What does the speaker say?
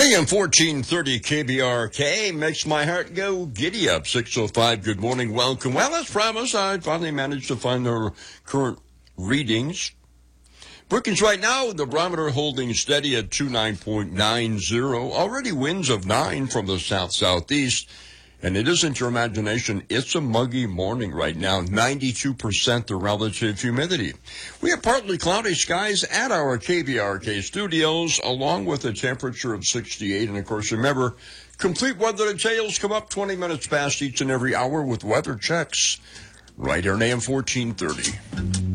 AM 1430 KBRK makes my heart go giddy up. 6:05, good morning, welcome. Well, as promised, I finally managed to find our current readings. Brookings right now, the barometer holding steady at 29.90. Already winds of 9 from the south-southeast. And it isn't your imagination. It's a muggy morning right now. 92% the relative humidity. We have partly cloudy skies at our KBRK studios, along with a temperature of 68. And, of course, remember, complete weather details come up 20 minutes past each and every hour with weather checks right here on AM 1430.